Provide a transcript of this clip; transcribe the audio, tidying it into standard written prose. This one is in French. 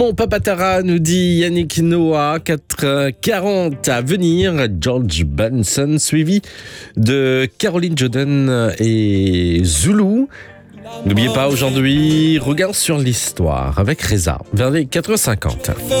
Bon, Papatara nous dit Yannick Noah, 4h40 à venir, George Benson, suivi de Caroline Jordan et Zulu. N'oubliez pas aujourd'hui, regard sur l'histoire avec Reza, vers les 4h50.